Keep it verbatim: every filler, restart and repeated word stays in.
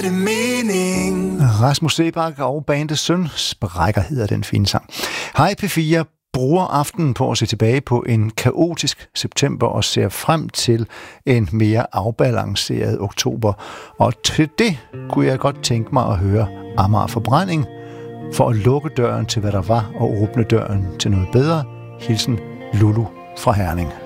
det mening. Rasmus Seebach og bandet Søn Sprækker hedder den fine sang. Hej P fire bruger aftenen på at se tilbage på en kaotisk september og ser frem til en mere afbalanceret oktober. Og til det kunne jeg godt tænke mig at høre Amager Forbrænding for at lukke døren til hvad der var og åbne døren til noget bedre. Hilsen Lulu fra Herning.